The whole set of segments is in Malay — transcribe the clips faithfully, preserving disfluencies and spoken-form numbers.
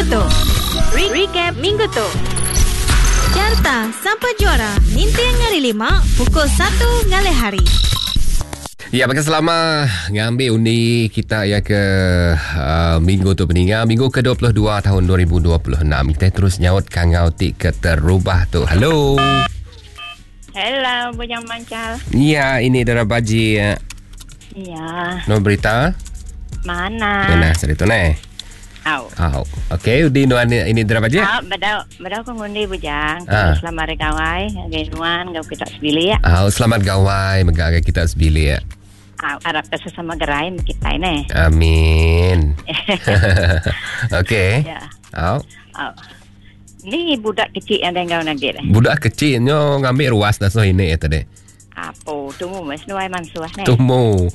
tu. Re- Recap minggu tu. Carta sampai juara Nintendo ngari lima pukul satu ngalih hari. Ya, bagi selama ngambil undi kita ya ke uh, minggu tu peninggal. Minggu ke dua puluh dua tahun dua ribu dua puluh enam. Kita terus nyaut kangau tik ke terubah tu. Hello. Hello, Bujang Mancal. Ya, ini Dara Baji. Ya. Ya. No berita? Mana? Mana cerita ni? Au. Au. Okey, undi nuan ini Dara Baji. Ah, badau, badau ko ngundi Bujang. Ah. Selamat hari gawai, hari nuan gau kita sebili ya. Au, selamat gawai megak kita sebili ya. Au, harap kita sesama gerai kita ini. Amin. Okey. Ya. Au. Au. Ni budak kecil yang dengar nagit. Budak kecil nyo ngambil ruas dah so ini ya tadi. Apa? Tunggu mas nuai mansuah ni. Tumu.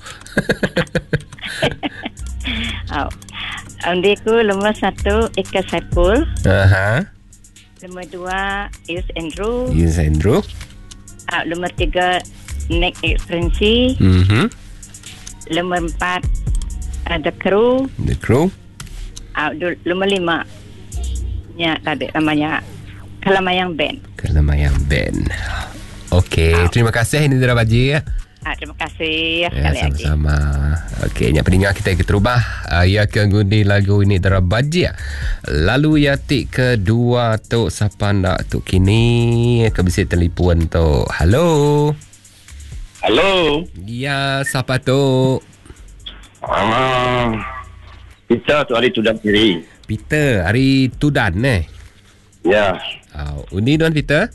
Au. Undi ku nombor satu Eka Saipul. Aha. Nombor dua Yus Andrew. Yes, Andrew. Au, nombor tiga Nick Experience. Mhm. Nombor empat ada Crew. The Crew. Au, nombor lima ya tadi namanya Kalamayang Band. Kalamayang Band. Okey, Oh. terima kasih ini Dara Baji ya. Ah, terima kasih Ya, sekali lagi. sama-sama. Okey, nyak pendengar kita kita terubah. Uh, ya ke gundi lagu ini Dara Baji ya. Lalu ya tik kedua tu siapa nak tu kini ke bisi telefon tu. Halo. Halo. Ya, siapa tu? Ah, kita tu hari tu dah kiri. Peter, hari Tudan eh. Ya. Oh, undi tuan Peter.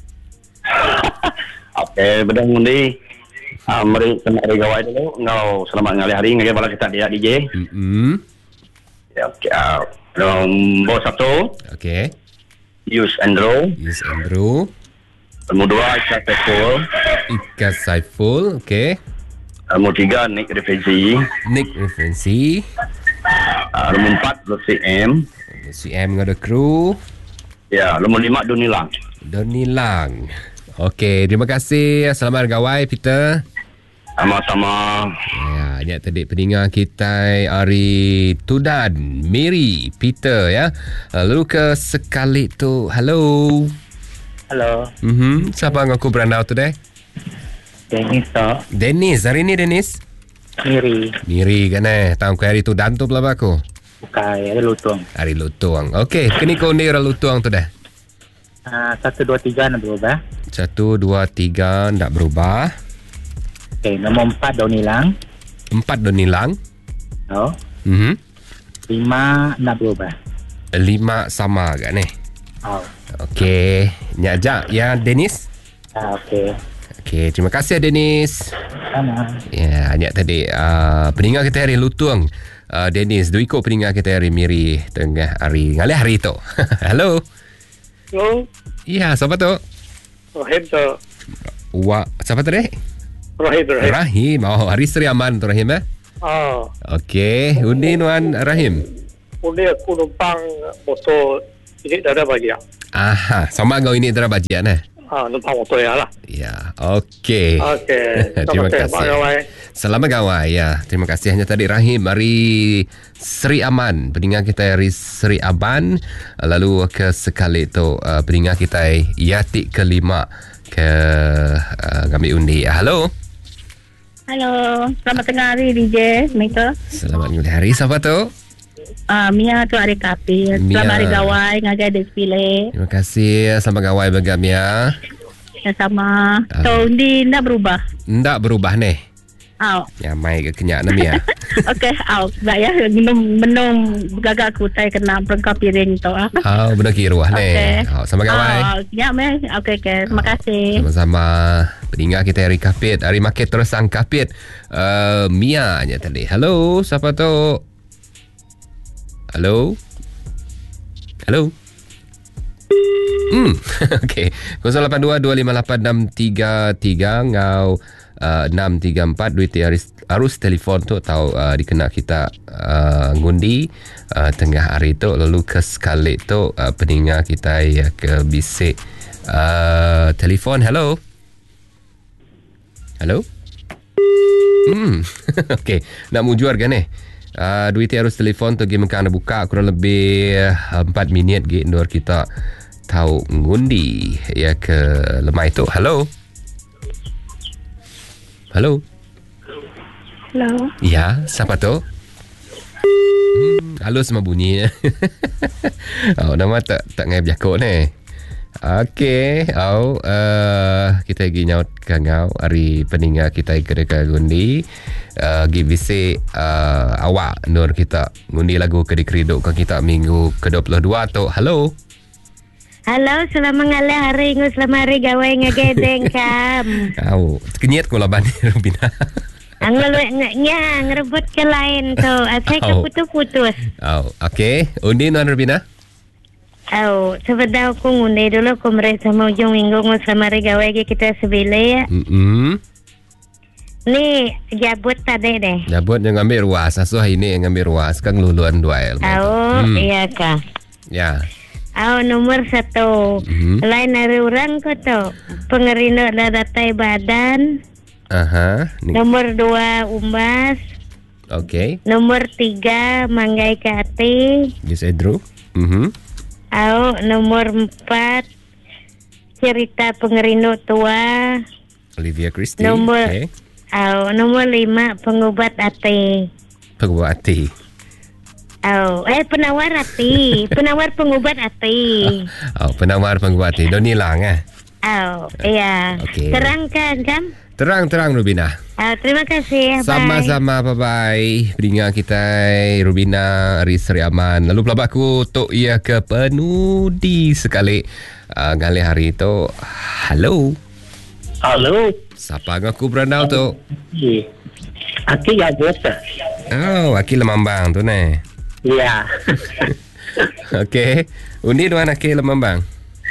Okey, bedang undi. Ah, mari kena hari gawai dulu. Ngau selamat ngali hari ngai bala kita dia D J. Hmm. Ya, okey. Ah, nombor satu, Okey. Yus Andrew. Yes, Andrew. Nombor dua, Ika Saiful. Ika Saiful. Okey. Nombor tiga, Nick Refugee. Nick Referensi. Ah, nombor empat, Lucy M. C M dengan The Crew. Ya, nombor lima, Dunilang. Doni Lang. Okey, terima kasih. Selamat gawai Peter. Sama-sama. Ya, ingat tadi pendengar kita Ari Tudan, Mary, Peter ya. Lalu ke sekali tu. Hello. Hello, Mhm. Siapa ngaku berandau tu deh? Dennis tak? Dennis. Hari ni Dennis. Miri, Miri kan eh. Tahu ke hari Tudan tu pula aku. bukan, ada lutung. Hari Lutuang. Okey, kini kau ni orang Lutuang tu dah. Ah, satu, dua, tiga nak berubah. Satu, dua, tiga, tak berubah. Okay, nombor empat, daun hilang. Empat Doni Lang. Oh. Mhm. Lima, nak berubah. Lima sama kan eh. Oh. Okey, nyajak ya Dennis. Ah, okay. Okey, terima kasih Dennis. Sama. Ya, hanya tadi uh, peninggal kita hari Lutuang. Uh, Dennis, du ikut peninggal kita hari Miri tengah hari ngalih hari tu. Hello. Hello, Ya, siapa tu? Rahim tu. Wa, siapa tu deh? Rahim, Rahim. Rahim. Oh, hari Seri Aman tu Rahim eh. Ah, Okey, undi nuan Rahim. undi aku numpang motor ini dah ada bagi ya. Aha, sama kau ini antara bajian eh. Ah, numpang motor ya lah. Ya, okey. Okey, Terima selamat kasih. gawai. Selamat gawai ya. Terima kasih hanya tadi Rahim dari Seri Aman. Pendengar kita dari Seri Aman. Lalu ke sekali tu uh, pendengar kita Yatik kelima ke uh, ngambil undi. Halo. Halo, selamat tengah hari D J Mika. Selamat ngambil hari. Siapa tu? Ah, Mia tu hari kapil. Mia. Selamat hari gawai ngagai ada sepile. Terima kasih. Selamat gawai bagam ya. Sama. Ah. So undi nak berubah. Ndak berubah nih. Aw. Ya, mai ke kenyak nam ya. Okey, aw. Baik ya, minum minum gagak aku tai kena perengkap piring tu ah. Oh, benar kira nih. Okey. Oh, sama gawai. Ah, ya meh. Okey, okey. Terima kasih. Sama-sama. Peninggal kita hari kapit. Hari market terus sang kapit. Uh, Mia nya tadi. Halo, siapa tu? Halo. Halo. Hmm. Okey. kosong lapan dua dua lima lapan enam tiga tiga ngau uh, enam tiga empat duit arus, arus telefon tu tahu uh, dikena kita uh, ngundi uh, tengah hari tu lalu ke sekali tu uh, pendengar kita ya ke bisik uh, telefon. Hello. Hello. Hmm. Okey, nak mujuar kan eh? Uh, duit harus telefon tu game kan buka kurang lebih uh, empat minit gitu nur kita tahu ngundi ya ke lemah itu. Halo. Halo. Hello. Ya, siapa tu? Hmm, halo semua bunyi. Oh, nama tak tak ngai berjakut ni. Okey, oh, uh, kita pergi nyaut kangau hari peninga kita ke gundi. Uh, gi bisik uh, awak nur kita ngundi lagu ke dikeriduk kan kita minggu ke dua puluh dua tu. Halo. Halo, selamat ngalah hari ngus selamat hari gawai ngagedeng kam. Au, kenyat ko laban ni Rubina. Ang nganya ngerebut ke lain tu. Asal ke Au. putus-putus. Oh, okey. Undi Nuan Rubina. Oh, sebentar aku ngundi dulu aku merasa mau ujung minggu ngus selamat hari gawai kita sebila ya. Hmm. Ni jabut tadi deh. Jabut yang ambil ruas. Asuh ini yang ambil ruas kan luluan duel. Oh, Hmm. iya kah. Ya. Oh, nomor satu. Mhm. Lain dari orang ko to. Pengerino datai badan. Aha. Ni. Nomor dua umbas. Okey. Nomor tiga manggai ke hati. Yes, Edru. Mhm. Oh, nomor empat cerita pengerino tua. Olivia Christie. Nombor- Okey. Oh, nomor lima pengubat hati. Pengubah hati. Oh, eh penawar hati, penawar pengubat hati. Oh, penawar pengubah hati. Don hilang eh. Oh, iya. Okey. Terangkan kan? Terang-terang Rubina. Oh, terima kasih. Bye. Sama-sama, bye-bye. Peringat kita Rubina Aris Riaman. Lalu pelabak aku tok ia ke penudi sekali. Uh, ngalih hari itu. Halo. Halo. Siapa ngaku berandau tu? Ya. Aku ya biasa. Oh, Akil Lemambang tu ni. Ya. Okey. Undi dua Akil Lemambang.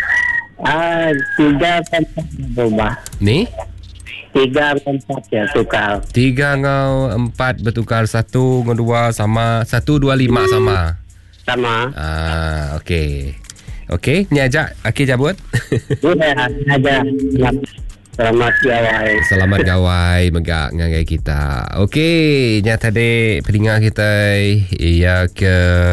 Ah, tiga tempat berubah. Ni? Tiga tempat ya tukar. Tiga ngau empat bertukar satu ngau dua sama satu dua lima sama. Sama. Ah, okey. Okey, ni ajak Akil jabut. Sudah ada. Selamat gawai. Selamat gawai megak ngai kita. Okey, nyata tadi peningat kita ia ke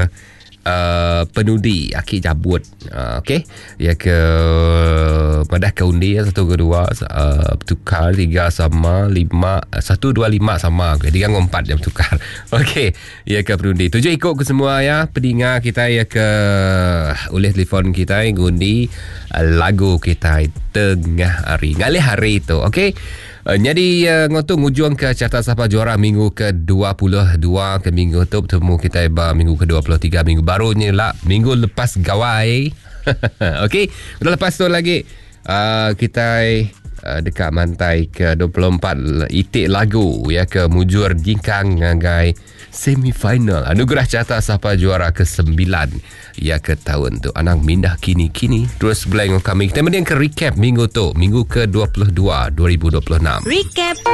uh, penudi Akil jabut. Uh, Okey, ia ke pada ke undi ya, satu kedua uh, tukar tiga sama lima satu dua lima sama. Okay, tiga empat jam tukar. Okey, ia ke penudi. Tujuh ikut ke semua ya peningat kita ia ke oleh telefon kita ngundi uh, lagu kita tengah hari ngalih hari itu. Okey. Uh, jadi uh, ngotu ngujung ke carta Sapa Juara minggu ke dua puluh dua ke minggu tu bertemu kita iba minggu ke dua puluh tiga minggu barunya lah minggu lepas gawai. Okey, udah lepas tu lagi uh, kita uh, dekat mantai ke dua puluh empat itik lagu ya ke mujur jingkang ngagai semifinal anugerah carta Sapa Juara ke sembilan ya ke tahun tu anang mindah kini-kini terus belai dengan kami kita kemudian ke recap minggu tu minggu ke dua puluh dua dua ribu dua puluh enam Recap